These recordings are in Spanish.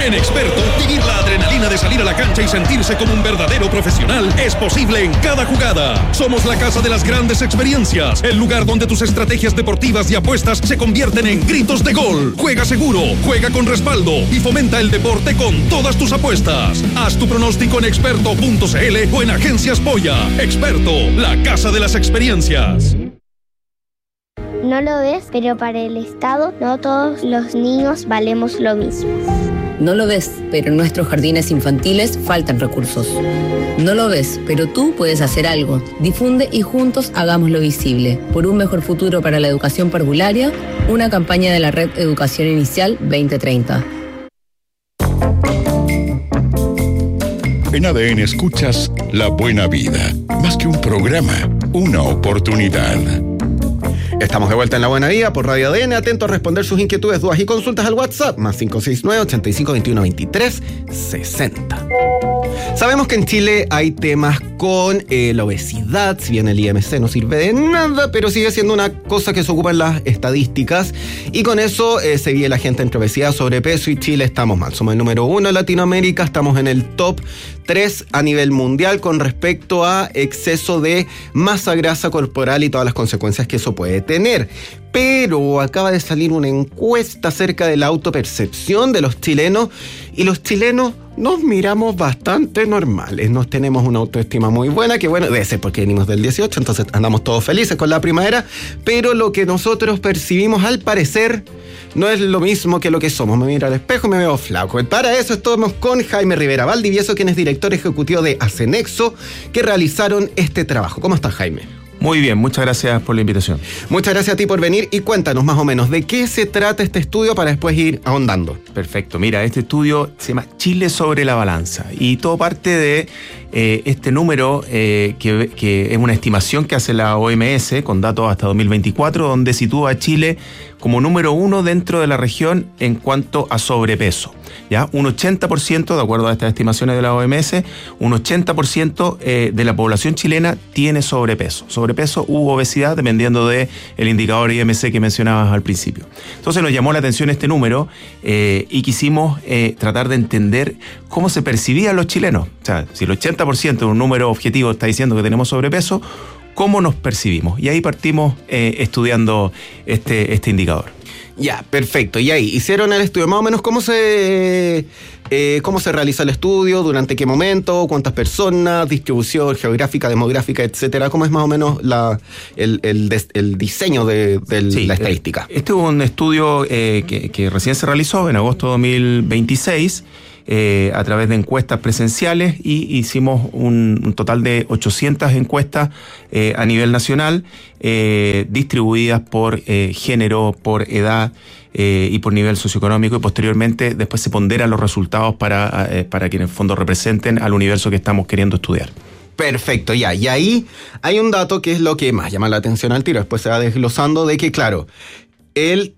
En Experto, vivir la adrenalina de salir a la cancha y sentirse como un verdadero profesional es posible en cada jugada. Somos la casa de las grandes experiencias, el lugar donde tus estrategias deportivas y apuestas se convierten en gritos de gol. Juega seguro, juega con respaldo y fomenta el deporte con todas tus apuestas. Haz tu pronóstico en experto.cl o en Agencias Polla. Experto, la casa de las experiencias. No lo ves, pero para el Estado no todos los niños valemos lo mismo. No lo ves, pero en nuestros jardines infantiles faltan recursos. No lo ves, pero tú puedes hacer algo. Difunde y juntos hagámoslo visible. Por un mejor futuro para la educación parvularia, una campaña de la Red Educación Inicial 2030. En ADN escuchas La Buena Vida. Más que un programa, una oportunidad. Estamos de vuelta en La Buena Vida por Radio ADN, atento a responder sus inquietudes, dudas y consultas al WhatsApp, más 569-8521-2360. Sabemos que en Chile hay temas con la obesidad, si bien el IMC no sirve de nada, pero sigue siendo una cosa que se ocupa en las estadísticas, y con eso se vive la gente entre obesidad, sobrepeso, y Chile estamos mal. Somos el número 1 en Latinoamérica, estamos en el top 3 a nivel mundial con respecto a exceso de masa grasa corporal y todas las consecuencias que eso puede tener. Pero acaba de salir una encuesta acerca de la autopercepción de los chilenos, y los chilenos nos miramos bastante normales, nos tenemos una autoestima muy buena, que bueno, debe ser porque venimos del 18, entonces andamos todos felices con la primavera, pero lo que nosotros percibimos al parecer no es lo mismo que lo que somos. Me miro al espejo y me veo flaco. Y para eso estamos con Jaime Rivera Valdivieso, quien es director ejecutivo de Acenexo, que realizaron este trabajo. ¿Cómo estás, Jaime? Muy bien, muchas gracias por la invitación. Muchas gracias a ti por venir, y cuéntanos más o menos de qué se trata este estudio para después ir ahondando. Perfecto, mira, este estudio se llama Chile sobre la balanza, y todo parte de este número que es una estimación que hace la OMS con datos hasta 2024, donde sitúa a Chile como número 1 dentro de la región en cuanto a sobrepeso. ¿Ya? Un 80%, de acuerdo a estas estimaciones de la OMS, un 80% de la población chilena tiene sobrepeso. Sobrepeso u obesidad, dependiendo del indicador IMC que mencionabas al principio. Entonces nos llamó la atención este número y quisimos tratar de entender cómo se percibían los chilenos. O sea, si el 80% de un número objetivo está diciendo que tenemos sobrepeso, ¿cómo nos percibimos? Y ahí partimos estudiando este indicador. Ya, perfecto. Y ahí, hicieron el estudio. Más o menos, ¿cómo se realiza el estudio? ¿Durante qué momento? ¿Cuántas personas? ¿Distribución geográfica, demográfica, etcétera? ¿Cómo es más o menos el diseño de la estadística? Este es un estudio que recién se realizó en agosto de 2026, a través de encuestas presenciales, y hicimos un total de 800 encuestas a nivel nacional, distribuidas por género, por edad y por nivel socioeconómico, y posteriormente después se ponderan los resultados para que en el fondo representen al universo que estamos queriendo estudiar. Perfecto, ya. Y ahí hay un dato que es lo que más llama la atención al tiro. Después se va desglosando de que, claro, el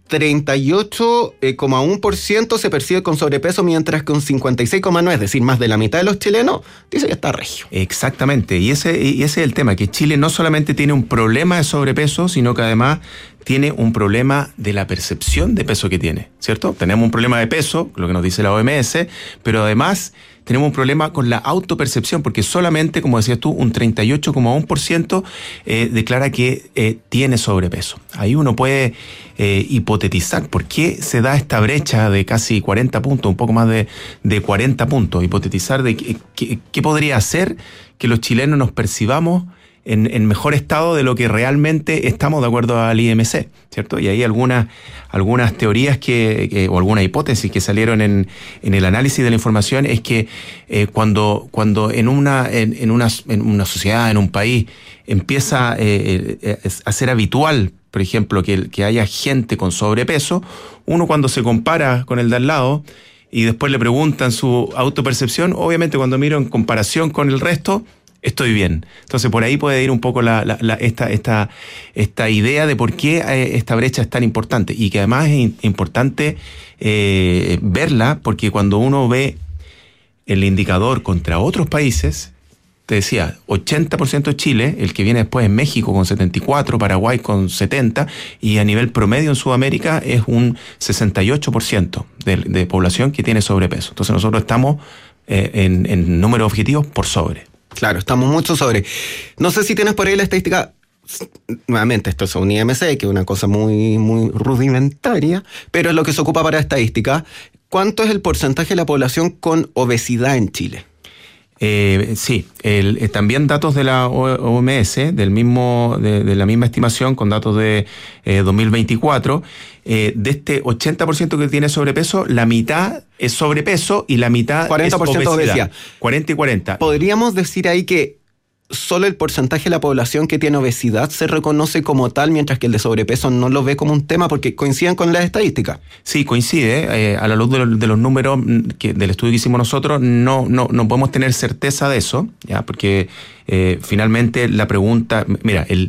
38,1% se percibe con sobrepeso, mientras que un 56,9%, es decir, más de la mitad de los chilenos, dice que está regio. Exactamente, y ese es el tema, que Chile no solamente tiene un problema de sobrepeso, sino que además tiene un problema de la percepción de peso que tiene, ¿cierto? Tenemos un problema de peso, lo que nos dice la OMS, pero además tenemos un problema con la autopercepción, porque solamente, como decías tú, un 38,1% declara que tiene sobrepeso. Ahí uno puede hipotetizar por qué se da esta brecha de casi 40 puntos, un poco más de 40 puntos. Hipotetizar de qué podría hacer que los chilenos nos percibamos en mejor estado de lo que realmente estamos, de acuerdo al IMC, ¿cierto? Y hay algunas teorías o algunas hipótesis que salieron en el análisis de la información, es que cuando en una sociedad, en un país, empieza a ser habitual, por ejemplo, que haya gente con sobrepeso, uno cuando se compara con el de al lado y después le preguntan su autopercepción, obviamente cuando miro en comparación con el resto, estoy bien. Entonces por ahí puede ir un poco esta idea de por qué esta brecha es tan importante, y que además es importante verla, porque cuando uno ve el indicador contra otros países, te decía, 80% de Chile, el que viene después es México con 74%, Paraguay con 70%, y a nivel promedio en Sudamérica es un 68% de población que tiene sobrepeso. Entonces nosotros estamos en número de objetivos por sobre. Claro, estamos mucho sobre. No sé si tienes por ahí la estadística. Nuevamente, esto es un IMC, que es una cosa muy, muy rudimentaria, pero es lo que se ocupa para estadística. ¿Cuánto es el porcentaje de la población con obesidad en Chile? Sí, también datos de la OMS, de la misma estimación, con datos de 2024, de este 80% que tiene sobrepeso, la mitad es sobrepeso y la mitad 40% es obesidad. 40 y 40. ¿Podríamos decir ahí que solo el porcentaje de la población que tiene obesidad se reconoce como tal, mientras que el de sobrepeso no lo ve como un tema porque coinciden con las estadísticas? Sí, coincide. A la luz de los números del estudio que hicimos nosotros, no podemos tener certeza de eso, ¿ya? Porque finalmente la pregunta... Mira, el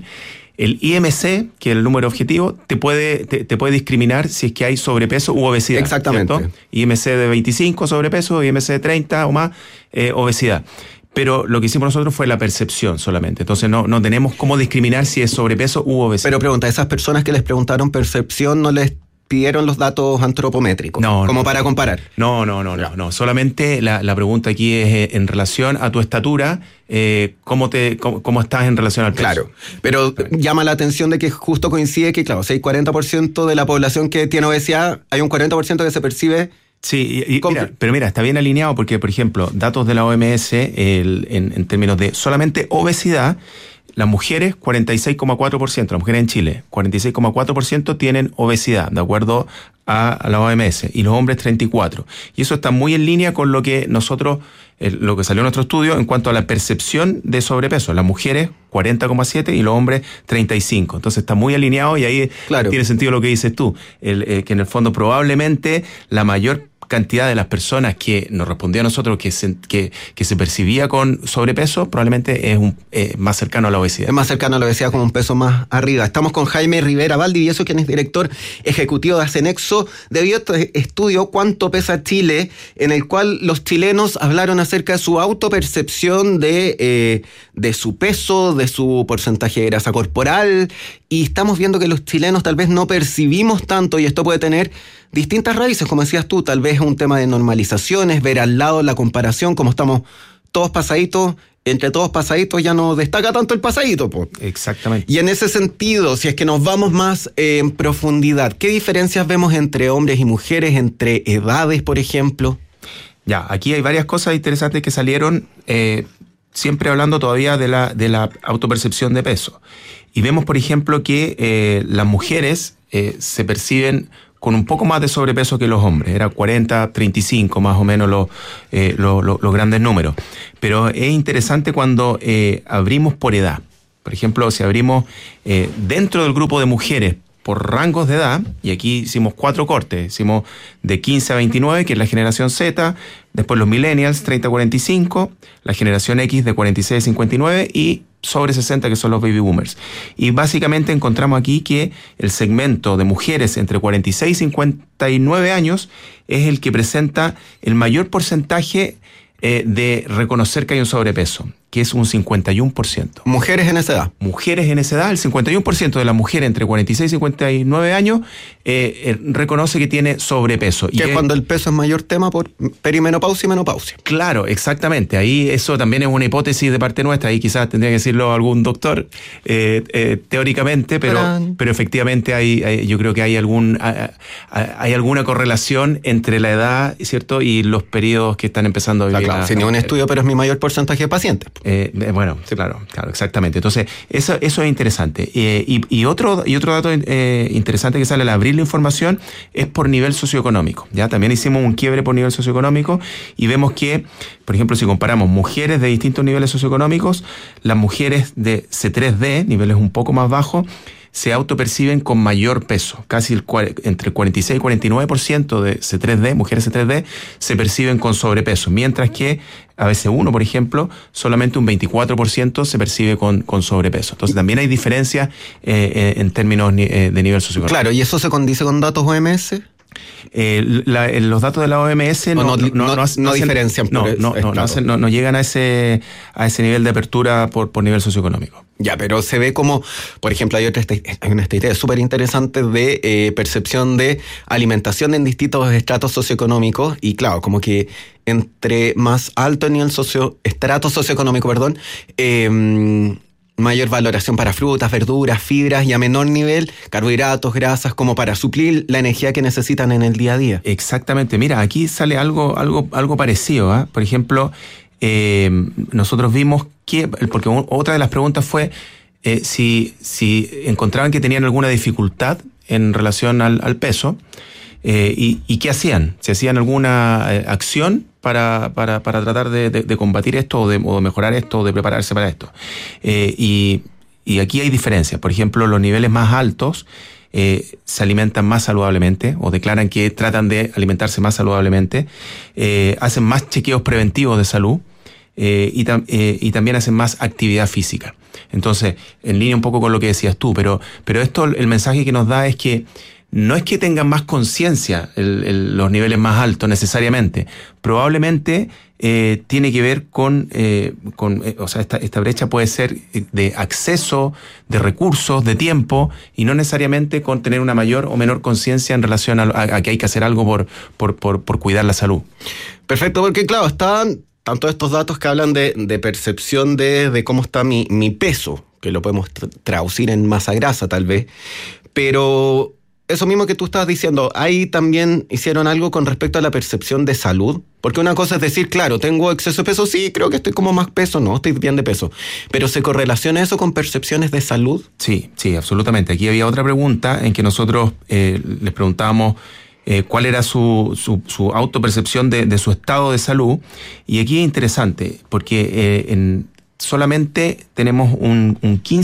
IMC, que es el número objetivo, te puede discriminar si es que hay sobrepeso u obesidad. Exactamente. ¿Cierto? IMC de 25, sobrepeso, IMC de 30 o más, obesidad. Pero lo que hicimos nosotros fue la percepción solamente. Entonces no tenemos cómo discriminar si es sobrepeso u obesidad. Pero pregunta, ¿esas personas que les preguntaron percepción no les pidieron los datos antropométricos? Para comparar. No. Solamente la pregunta aquí es en relación a tu estatura, cómo estás en relación al peso. Claro, pero llama la atención de que justo coincide que, claro, si hay 40% de la población que tiene obesidad, hay un 40% que se percibe... Sí, pero mira, está bien alineado porque, por ejemplo, datos de la OMS, en términos de solamente obesidad, las mujeres, 46,4%, las mujeres en Chile, 46,4% tienen obesidad, de acuerdo a la OMS, y los hombres 34%. Y eso está muy en línea con lo que nosotros, lo que salió en nuestro estudio en cuanto a la percepción de sobrepeso. Las mujeres, 40,7%, y los hombres, 35%. Entonces está muy alineado y ahí tiene sentido lo que dices tú, que en el fondo probablemente la mayor cantidad de las personas que nos respondió a nosotros que se percibía con sobrepeso probablemente es más cercano a la obesidad. Es más cercano a la obesidad, con un peso más arriba. Estamos con Jaime Rivera Valdivieso, quien es director ejecutivo de Acenexo. Debido a este estudio, ¿Cuánto pesa Chile?, en el cual los chilenos hablaron acerca de su autopercepción de su peso, de su porcentaje de grasa corporal, y estamos viendo que los chilenos tal vez no percibimos tanto, y esto puede tener distintas raíces, como decías tú. Tal vez es un tema de normalizaciones, ver al lado la comparación, como estamos todos pasaditos, entre todos pasaditos ya no destaca tanto el pasadito, po. Exactamente. Y en ese sentido, si es que nos vamos más en profundidad, ¿qué diferencias vemos entre hombres y mujeres, entre edades, por ejemplo? Ya, aquí hay varias cosas interesantes que salieron, siempre hablando todavía de la autopercepción de peso. Y vemos, por ejemplo, que las mujeres se perciben con un poco más de sobrepeso que los hombres. Era 40, 35 más o menos los grandes números. Pero es interesante cuando abrimos por edad. Por ejemplo, si abrimos dentro del grupo de mujeres por rangos de edad, y aquí hicimos 4 cortes, hicimos de 15 a 29, que es la generación Z, después los millennials, 30 a 45, la generación X de 46 a 59 y sobre 60, que son los baby boomers. Y básicamente encontramos aquí que el segmento de mujeres entre 46 y 59 años es el que presenta el mayor porcentaje de reconocer que hay un sobrepeso, que es un 51%. ¿Mujeres en esa edad? Mujeres en esa edad, el 51% de las mujeres entre 46 y 59 años reconoce que tiene sobrepeso. Que es cuando el peso es mayor tema por perimenopausia y menopausia. Claro, exactamente. Ahí eso también es una hipótesis de parte nuestra. Ahí quizás tendría que decirlo algún doctor teóricamente, pero efectivamente yo creo que hay alguna correlación entre la edad, ¿cierto?, y los periodos que están empezando a vivir. Claro, sin ningún estudio, pero es mi mayor porcentaje de pacientes. Bueno, sí, claro, exactamente. Entonces, eso es interesante. Y otro dato interesante que sale al abrir la información es por nivel socioeconómico. Ya también hicimos un quiebre por nivel socioeconómico y vemos que, por ejemplo, si comparamos mujeres de distintos niveles socioeconómicos, las mujeres de C3D, niveles un poco más bajos, se autoperciben con mayor peso. Casi entre 46 y 49% de C3D, mujeres C3D, se perciben con sobrepeso, mientras que ABC1, por ejemplo, solamente un 24% se percibe con sobrepeso. Entonces también hay diferencias en términos de nivel socioeconómico. Claro, ¿y eso se condice con datos OMS? Los datos de la OMS no diferencian. No llegan a ese nivel de apertura por nivel socioeconómico. Ya, pero se ve como, por ejemplo, hay una estadística súper interesante de percepción de alimentación en distintos estratos socioeconómicos, y claro, como que entre más alto el nivel estrato socioeconómico, mayor valoración para frutas, verduras, fibras, y a menor nivel carbohidratos, grasas, como para suplir la energía que necesitan en el día a día. Exactamente. Mira, aquí sale algo parecido, ¿eh? Por ejemplo, nosotros vimos porque otra de las preguntas fue si encontraban que tenían alguna dificultad en relación al peso, y qué hacían, si hacían alguna acción para tratar de combatir esto o de mejorar esto o de prepararse para esto. Y aquí hay diferencias. Por ejemplo, los niveles más altos se alimentan más saludablemente, o declaran que tratan de alimentarse más saludablemente, hacen más chequeos preventivos de salud, y también hacen más actividad física. Entonces, en línea un poco con lo que decías tú, pero esto, el mensaje que nos da es que no es que tengan más conciencia los niveles más altos necesariamente. Probablemente tiene que ver con esta brecha puede ser de acceso, de recursos, de tiempo, y no necesariamente con tener una mayor o menor conciencia en relación a que hay que hacer algo por cuidar la salud. Perfecto, porque claro, están tanto estos datos que hablan de percepción de cómo está mi peso, que lo podemos traducir en masa grasa tal vez, pero eso mismo que tú estabas diciendo, ahí también hicieron algo con respecto a la percepción de salud, porque una cosa es decir, claro, tengo exceso de peso, sí, creo que estoy como más peso, no, estoy bien de peso, pero ¿se correlaciona eso con percepciones de salud? Sí, absolutamente. Aquí había otra pregunta en que nosotros les preguntábamos cuál era su autopercepción de su estado de salud, y aquí es interesante, porque solamente tenemos un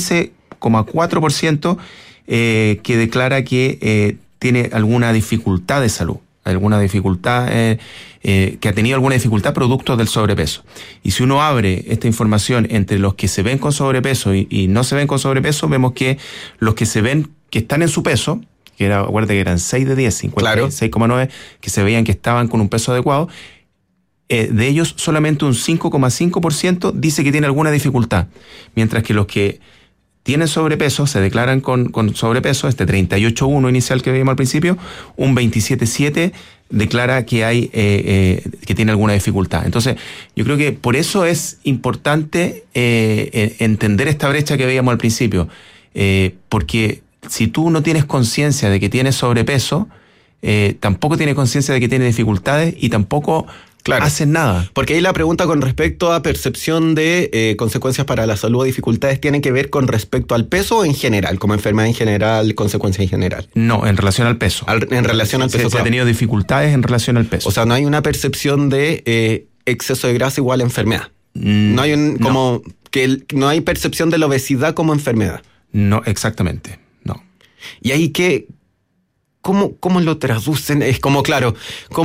15,4% que declara que tiene alguna dificultad de salud, alguna dificultad, que ha tenido alguna dificultad producto del sobrepeso. Y si uno abre esta información entre los que se ven con sobrepeso y no se ven con sobrepeso, vemos que los que se ven que están en su peso, acuérdate que eran 6 de 10, 56,9, que se veían que estaban con un peso adecuado, de ellos solamente un 5,5% dice que tiene alguna dificultad, mientras que los que tienen sobrepeso, se declaran con sobrepeso, 38,1 inicial que vimos al principio, un 27,7 declara que que tiene alguna dificultad. Entonces, yo creo que por eso es importante entender esta brecha que veíamos al principio, porque si tú no tienes conciencia de que tienes sobrepeso, tampoco tienes conciencia de que tienes dificultades y tampoco hacen nada. Porque ahí la pregunta con respecto a percepción de consecuencias para la salud o dificultades tiene que ver con respecto al peso o en general, como enfermedad en general, consecuencia en general. No, en relación al peso. En relación al peso. Se ha tenido dificultades en relación al peso. O sea, no hay una percepción de exceso de grasa igual a enfermedad. No hay no hay percepción de la obesidad como enfermedad. No, exactamente. No. Y ahí ¿cómo lo traducen? Es como, claro,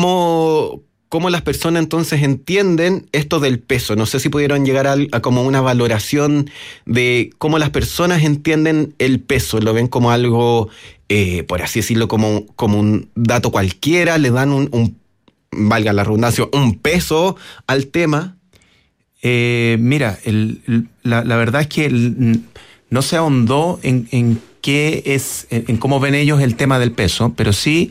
¿cómo las personas entonces entienden esto del peso? No sé si pudieron llegar a como una valoración de cómo las personas entienden el peso. ¿Lo ven como algo, por así decirlo, como un dato cualquiera? ¿Le dan valga la redundancia, un peso al tema? Mira, la verdad es que no se ahondó en qué es, en cómo ven ellos el tema del peso, pero sí...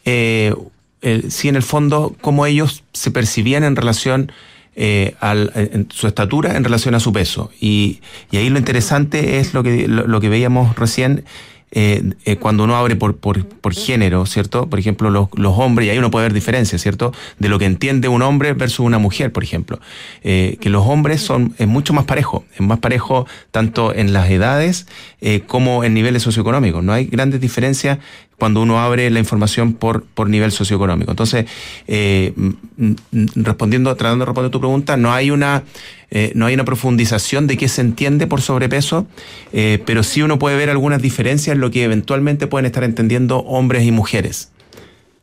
sí, en el fondo, cómo ellos se percibían en relación en su estatura en relación a su peso. Y ahí lo interesante es lo que veíamos recién, cuando uno abre por género, ¿cierto? Por ejemplo, los hombres, y ahí uno puede ver diferencias, ¿cierto? De lo que entiende un hombre versus una mujer, por ejemplo. Que los hombres es mucho más parejo. Es más parejo tanto en las edades como en niveles socioeconómicos. No hay grandes diferencias cuando uno abre la información por nivel socioeconómico. Entonces, tratando de responder tu pregunta, no hay una profundización de qué se entiende por sobrepeso, pero sí uno puede ver algunas diferencias en lo que eventualmente pueden estar entendiendo hombres y mujeres.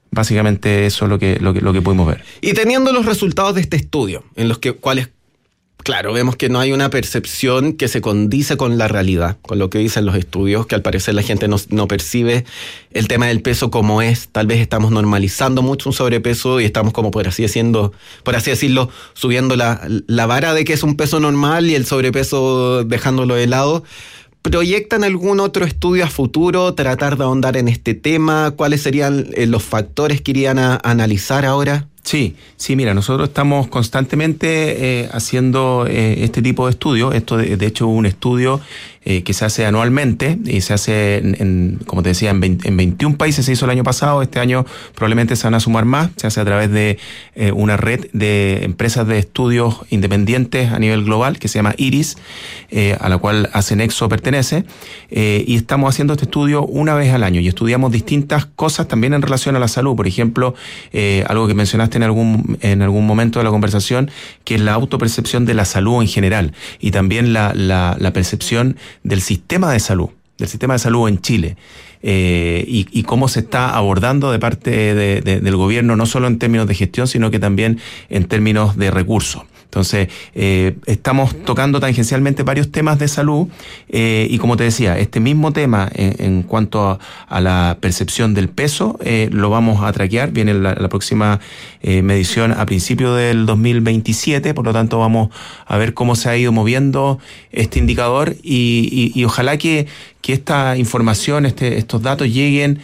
Básicamente eso es lo que pudimos ver. Y teniendo los resultados de este estudio, en los cuales Claro, vemos que no hay una percepción que se condice con la realidad, con lo que dicen los estudios, que al parecer la gente no percibe el tema del peso como es. Tal vez estamos normalizando mucho un sobrepeso y estamos como por así decirlo, subiendo la vara de que es un peso normal y el sobrepeso dejándolo de lado. ¿Proyectan algún otro estudio a futuro, tratar de ahondar en este tema? ¿Cuáles serían los factores que irían a analizar ahora? Sí, mira, nosotros estamos constantemente haciendo este tipo de estudios. Esto de hecho es un estudio que se hace anualmente y se hace, como te decía, en 21 países se hizo el año pasado. Este año probablemente se van a sumar más. Se hace a través de una red de empresas de estudios independientes a nivel global que se llama IRIS, a la cual Nexo pertenece, y estamos haciendo este estudio una vez al año y estudiamos distintas cosas también en relación a la salud. Por ejemplo, algo que mencionaste en algún momento de la conversación, que es la autopercepción de la salud en general y también la percepción del sistema de salud en Chile, y cómo se está abordando de parte del gobierno, no solo en términos de gestión, sino que también en términos de recursos. Entonces, estamos tocando tangencialmente varios temas de salud, y como te decía, este mismo tema en cuanto a la percepción del peso, lo vamos a traquear. Viene la próxima medición a principios del 2027, por lo tanto vamos a ver cómo se ha ido moviendo este indicador y ojalá que esta información, estos datos lleguen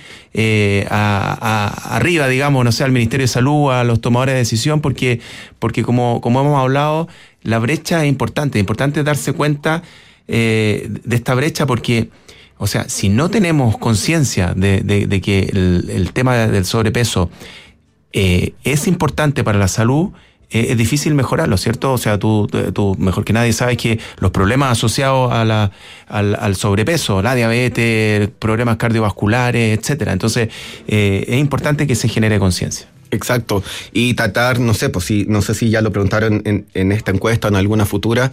arriba, digamos, no sé, al Ministerio de Salud, a los tomadores de decisión, porque como hemos hablado, la brecha es importante darse cuenta de esta brecha, porque, o sea, si no tenemos conciencia de que el tema del sobrepeso es importante para la salud, es difícil mejorarlo, ¿cierto? O sea, tú mejor que nadie sabes que los problemas asociados al sobrepeso, la diabetes, problemas cardiovasculares, etcétera. Entonces, es importante que se genere conciencia. Exacto. Y tratar, no sé si ya lo preguntaron en esta encuesta o en alguna futura,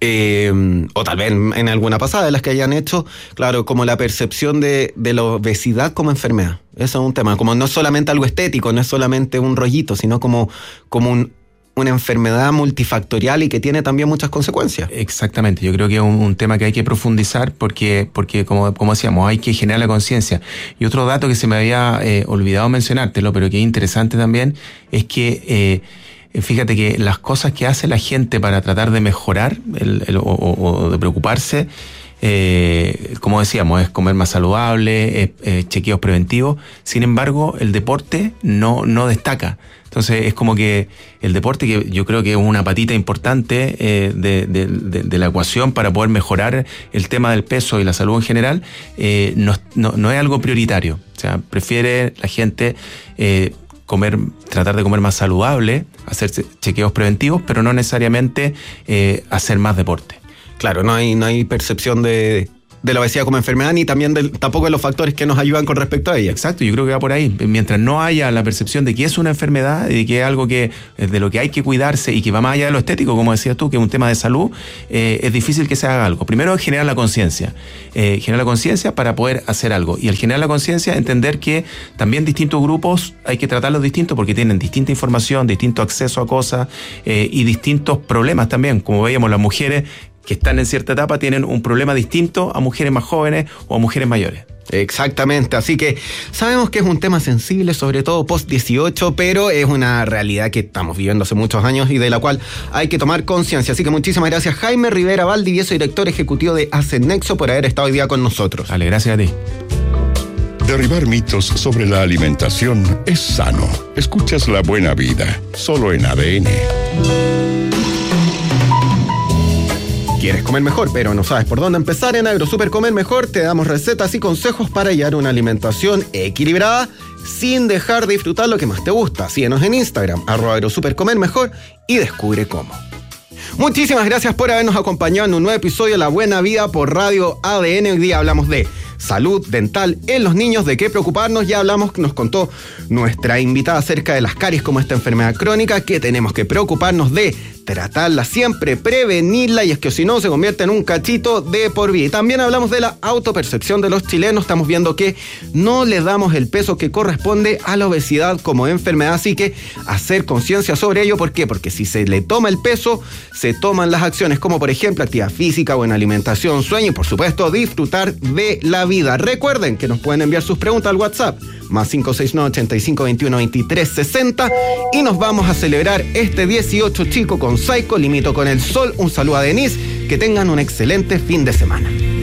o tal vez en alguna pasada de las que hayan hecho, claro, como la percepción de la obesidad como enfermedad. Eso es un tema, como no es solamente algo estético, no es solamente un rollito, sino como una enfermedad multifactorial y que tiene también muchas consecuencias. Exactamente, yo creo que es un tema que hay que profundizar porque como decíamos, hay que generar la conciencia. Y otro dato que se me había olvidado mencionártelo, pero que es interesante también, es que fíjate que las cosas que hace la gente para tratar de mejorar o de preocuparse, como decíamos, es comer más saludable, chequeos preventivos. Sin embargo, el deporte no destaca. Entonces es como que el deporte, que yo creo que es una patita importante de la ecuación para poder mejorar el tema del peso y la salud en general, no es algo prioritario. O sea, prefiere la gente tratar de comer más saludable, hacer chequeos preventivos, pero no necesariamente hacer más deporte. Claro, no hay percepción de la obesidad como enfermedad, ni también tampoco de los factores que nos ayudan con respecto a ella. Exacto, yo creo que va por ahí. Mientras no haya la percepción de que es una enfermedad y que es algo de lo que hay que cuidarse y que va más allá de lo estético, como decías tú, que es un tema de salud, es difícil que se haga algo. Primero es generar la conciencia. Generar la conciencia para poder hacer algo. Y al generar la conciencia, entender que también distintos grupos hay que tratarlos distintos porque tienen distinta información, distinto acceso a cosas y distintos problemas también. Como veíamos, las mujeres que están en cierta etapa tienen un problema distinto a mujeres más jóvenes o a mujeres mayores. Exactamente, así que sabemos que es un tema sensible, sobre todo post-18, pero es una realidad que estamos viviendo hace muchos años y de la cual hay que tomar conciencia. Así que muchísimas gracias, Jaime Rivera Valdivieso, director ejecutivo de Nexo, por haber estado hoy día con nosotros. Vale, gracias a ti. Derribar mitos sobre la alimentación es sano. Escuchas La Buena Vida, solo en ADN. ¿Quieres comer mejor, pero no sabes por dónde empezar? En AgroSuper Comer Mejor te damos recetas y consejos para llevar una alimentación equilibrada sin dejar de disfrutar lo que más te gusta. Síguenos en Instagram, @AgroSuperComerMejor, y descubre cómo. Muchísimas gracias por habernos acompañado en un nuevo episodio de La Buena Vida por Radio ADN. Hoy día hablamos de salud dental en los niños, de qué preocuparnos. Ya hablamos, nos contó nuestra invitada acerca de las caries como esta enfermedad crónica, que tenemos que preocuparnos de tratarla siempre, prevenirla, y es que si no se convierte en un cachito de por vida. Y también hablamos de la autopercepción de los chilenos. Estamos viendo que no le damos el peso que corresponde a la obesidad como enfermedad, así que hacer conciencia sobre ello. ¿Por qué? Porque si se le toma el peso, se toman las acciones como por ejemplo actividad física, buena alimentación, sueño y por supuesto disfrutar de la vida. Recuerden que nos pueden enviar sus preguntas al WhatsApp más 569-8521-2360 y nos vamos a celebrar este 18 chico con Psycho, Limito con el Sol. Un saludo a Denise, que tengan un excelente fin de semana.